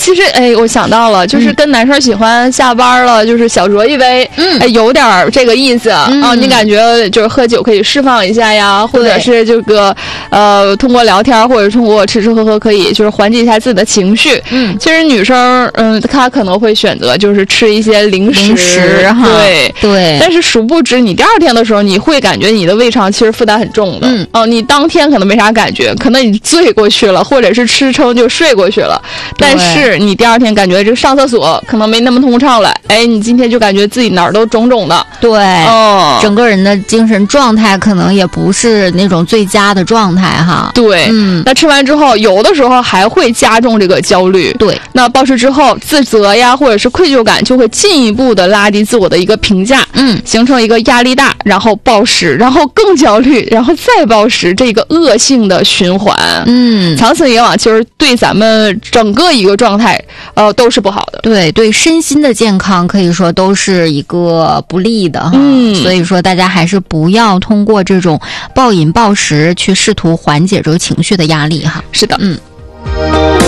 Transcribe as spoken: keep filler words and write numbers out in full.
其实哎，我想到了，就是跟男生喜欢下班了，就是小酌一杯，嗯，哎，有点这个意思、嗯、啊。你感觉就是喝酒可以释放一下呀，或者是这个呃，通过聊天或者通过吃吃喝喝可以就是缓解一下自己的情绪。嗯，其实女生嗯，她可能会选择就是吃一些零食， 零食哈， 对对。 但是殊不知，你第二天的时候，你会感觉你的胃肠其实负担很重的。嗯，哦，你当天可能没啥感觉，可能你醉过去了，或者是吃撑就睡过去了。但是你第二天感觉这上厕所可能没那么通畅了，哎，你今天就感觉自己哪儿都肿肿的。 对， 哦， 整个人的精神状态可能也不是那种最佳的状态哈。 对，嗯，那吃完之后，有的时候还会加重这个焦虑。 对， 那暴食之后，自责呀，或者是愧疚感就会进一步的拉低自我的一个评价，嗯，形成一个压力大，然后暴食，然后更焦虑，然后再暴食，这个恶性的循环。嗯，长此以往，其实对咱们整个一个状态，呃，都是不好的。 对对，身心的健康可以说都是一个不利的哈。嗯，所以说大家还是不要通过这种暴饮暴食去试图缓解这个情绪的压力哈。 是的， 嗯。